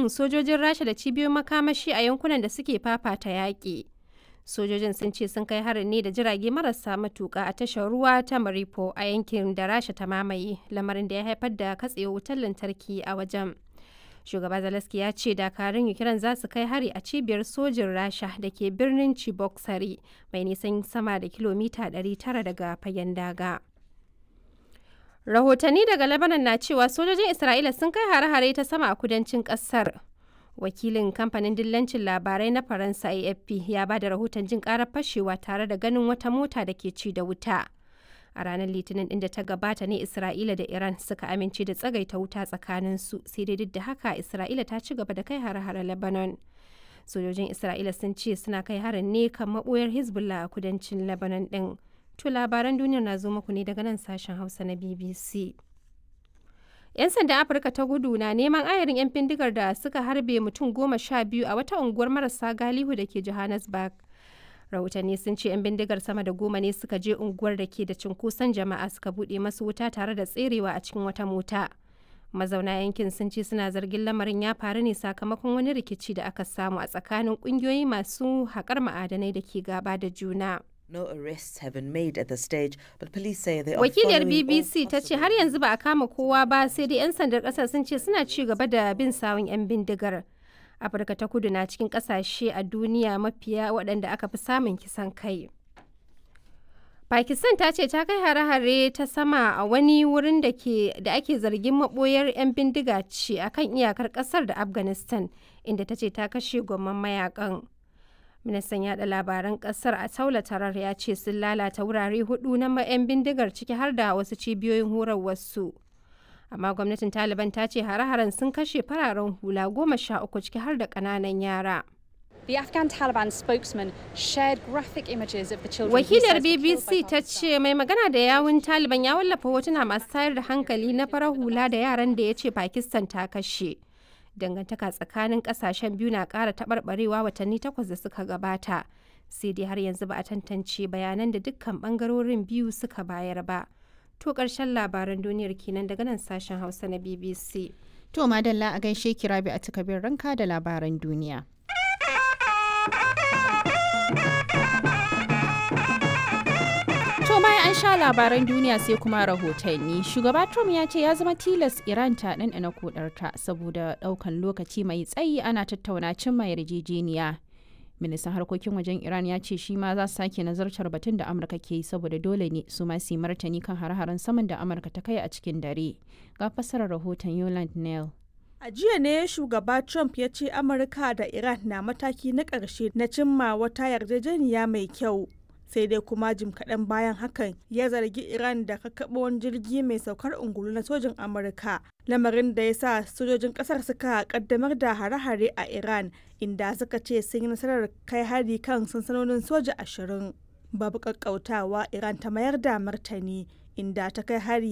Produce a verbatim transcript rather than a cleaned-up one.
kan sojojin Rasha da cibiyoyin makamashi a yankunan da suke fafata yaƙi. Sojojin sun ce sun kai harin ne da jirage marasa matuƙa a tashar ruwa ta Mariupol a yankin da Rasha ta mamaye, lamarin da ya haifar da katsewar wutar lantarki a wajen. Shugaba Zelensky ya ce dakarun Ukraine za su kai hari a cibiyar sojin Rasha da ke birnin Cheboksary mai nisan sama da kilomita ɗari tara daga fagen daga. Rahotanni daga Lebanon na cewa sojojin Isra'ila sun kai hare-hare ta sama a kudancin ƙasar. Wakilin kamfanin dillancin labarai na Faransa A F P ya ba da rahoton jin ƙarar fashewa tare da ganin wata mota da ke ci da wuta. A ranar Litinin ɗin da ta gabata ne Isra'ila da Iran suka amince da tsagaita wuta tsakaninsu, sai dai duk da haka Isra'ila ta ci gaba da kai hare-hare Lebanon. Sojojin Isra'ila sun ce suna kai harin ne kan maɓoyar Hezbollah a kudancin Lebanon ɗin. To labaran duniyar na zo muku ne daga nan sashen Hausa na B B C. 'Yan sandan Afirka ta Kudu na neman ayarin 'yan bindigar da suka harbe mutum goma sha biyu a wata unguwar marasa galihu da ke Johannesburg. Rahotanni sun ce 'yan bindigar sama da goma ne suka je unguwar da ke da cunkoson jama'a suka buɗe masu wuta tare da tserewa a cikin wata mota. Mazauna yankin sun ce suna zargin lamarin ya faru ne sakamakon wani rikici da aka samu a tsakanin ƙungiyoyi masu haƙar ma'adanai da ke gaba da juna. No arrests have been made at this stage, but police say they are Wakiliyar following B B all C ta ce possible- har yanzu ba a kama kowa ba, sai dai 'yan sandar ƙasar sun ce suna ci gaba da bin sawun 'yan bindigar. Afirka ta Kudu na cikin ƙasashe a duniya mafiya waɗanda aka fi samun kisan kai. Pakistan ta ce ta kai hare-hare ta sama a wani wurin da ke da ake zargin maɓoyar 'yan bindiga ce a kan iyakar ƙasar da Afghanistan, inda ta ce ta kashe gwamman mayakan. Ministan yada labaran ƙasar a Taula Tarar ya ce sun lalata wurare hudu na 'yan bindigar ciki har da wasu cibiyoyin horarwarsu. Amma gwamnatin Taliban ta ce hare-haren sun kashe fararen hula goma sha uku ciki har da ƙananan yara. The Afghan Taliban spokesman shared graphic images of the children he Wakilar says were B B killed by C ta Pakistan. ce mai magana da yawun Taliban ya wallafa hotuna masu tayar da hankali na farar hula da yaran da ya ce Pakistan ta kashe. Dangantaka tsakanin kasashen biyu na ƙara taɓarɓarewa watanni takwas da suka gabata. Sai dai har yanzu ba a tantance bayanan da dukkan ɓangarorin biyu suka bayar ba. To ƙarshen labaran duniyar kenan daga nan sashen Hausa na B B C. To madalla a gaishe ki Rabi a takabin ranka da labaran duniya. To bayan an sha labaran duniya sai kuma rahotanni. Shugaba Trump ya ce ya zama tilas Iran ta ɗanɗana kodarta saboda ɗaukan lokaci mai tsayi ana tattauna cimma yarjejeniya. Ministan harkokin wajen Iran ya ce shi ma za su sake nazartar batun da Amurka ke yi saboda dole ne su ma su yi martani kan hare-haren saman da Amurka ta kai a cikin dare. Ga fassarar rahoton Yolande Neal. A jiya ne shugaba Trump ya ce Amurka da Iran na mataki na ƙarshe na cimma wata yarjejeniya mai kyau. Sai dai kuma jim kaɗan bayan hakan ya zargi Iran da kakkaɓo wani jirgi mai saukar ungulu na sojin Amurka. Lamarin da ya sa sojojin ƙasar suka ƙaddamar da hare-hare a Iran inda suka ce sun yi nasarar kai hari kan sansanonin soja ashirin. Babu ƙaƙƙautawa Iran ta mayar da martani inda ta kai hari